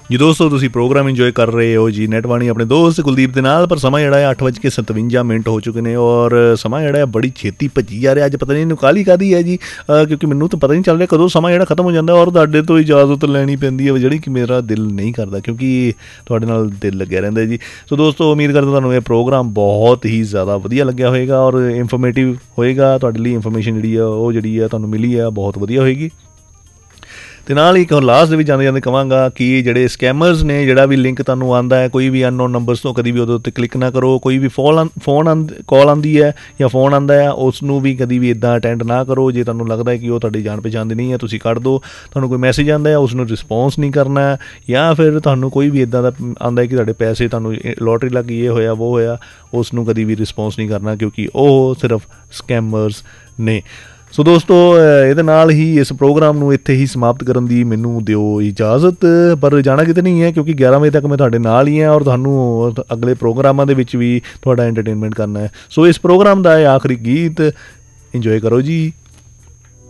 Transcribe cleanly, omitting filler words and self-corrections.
जी दोस्तों तुसी programme enjoy कर रहे हो जी नेटवाणी अपने दोस्त कुलदीप के नाल। पर समा जिहड़ा है 8:57 हो चुके हैं और समा जिहड़ा है बड़ी छेती भज्जी जा रहा। अज पता नहीं काली कादी है जी, क्योंकि मैनू तो पता नहीं चल रहा कदों समा जिहड़ा खत्म हो जाता है और तुहाडे तो इजाजत लैनी पैंदी है जिहड़ी कि मेरा दिल नहीं करता, क्योंकि तुहाडे नाल दिल लग्या रहिंदा जी। सो दोस्तों उम्मीद करदा तुहानूं ये प्रोग्राम बहुत ही ज़्यादा वधिया लग्या होएगा और इंफॉर्मेटिव होएगा। तुहाडे लई इंफॉर्मेशन जिहड़ी है वो जिहड़ी है तुहानूं मिली है बहुत वधिया होएगी। तो नाल एक लास्ट भी जाते जाते कहांगा कि ਜਿਹੜੇ ਸਕੈਮਰਸ ਨੇ ਜਿਹੜਾ ਵੀ ਲਿੰਕ ਤੁਹਾਨੂੰ ਆਉਂਦਾ ਹੈ ਕੋਈ ਵੀ ਅਨਨੋਨ ਨੰਬਰਸ ਤੋਂ ਕਦੀ ਵੀ ਉਹਦੇ ਉੱਤੇ ਕਲਿੱਕ ਨਾ ਕਰੋ। ਕੋਈ ਵੀ ਫੋਨ ਕਾਲ ਆਉਂਦੀ ਹੈ ਜਾਂ ਫੋਨ ਆਉਂਦਾ ਹੈ ਉਸ ਨੂੰ ਵੀ ਕਦੀ ਵੀ ਇੱਦਾਂ ਅਟੈਂਡ ਨਾ ਕਰੋ। ਜੇ ਤੁਹਾਨੂੰ ਲੱਗਦਾ ਹੈ ਕਿ ਉਹ ਤੁਹਾਡੀ ਜਾਣ ਪਛਾਣ ਦੀ ਨਹੀਂ ਹੈ ਤੁਸੀਂ ਕੱਢ ਦਿਓ। ਤੁਹਾਨੂੰ ਕੋਈ ਮੈਸੇਜ ਆਉਂਦਾ ਹੈ ਉਸ ਨੂੰ ਰਿਸਪੌਂਸ ਨਹੀਂ ਕਰਨਾ, ਜਾਂ ਫਿਰ ਤੁਹਾਨੂੰ ਕੋਈ ਵੀ ਇੱਦਾਂ ਦਾ ਆਉਂਦਾ ਹੈ ਕਿ ਤੁਹਾਡੇ ਪੈਸੇ ਤੁਹਾਨੂੰ ਲੋਟਰੀ ਲੱਗ ਗਈ ਇਹ ਹੋਇਆ ਉਹ ਹੋਇਆ, ਉਸ ਨੂੰ ਕਦੀ ਵੀ ਰਿਸਪੌਂਸ ਨਹੀਂ ਕਰਨਾ, ਕਿਉਂਕਿ ਉਹ ਸਿਰਫ ਸਕੈਮਰਸ ਨੇ। ਸੋ ਦੋਸਤੋ ਇਹਦੇ ਨਾਲ ਹੀ ਇਸ ਪ੍ਰੋਗਰਾਮ ਨੂੰ ਇੱਥੇ ਹੀ ਸਮਾਪਤ ਕਰਨ ਦੀ ਮੈਨੂੰ ਦਿਓ ਇਜਾਜ਼ਤ। ਪਰ ਜਾਣਾ ਕਿਤੇ ਨਹੀਂ ਹੈ ਕਿਉਂਕਿ 11 ਵਜੇ ਤੱਕ ਮੈਂ ਤੁਹਾਡੇ ਨਾਲ ਹੀ ਹਾਂ ਔਰ ਤੁਹਾਨੂੰ ਅਗਲੇ ਪ੍ਰੋਗਰਾਮਾਂ ਦੇ ਵਿੱਚ ਵੀ ਤੁਹਾਡਾ ਐਂਟਰਟੇਨਮੈਂਟ ਕਰਨਾ ਹੈ। ਸੋ ਇਸ ਪ੍ਰੋਗਰਾਮ ਦਾ ਇਹ ਆਖਰੀ ਗੀਤ ਇੰਜੋਏ ਕਰੋ ਜੀ।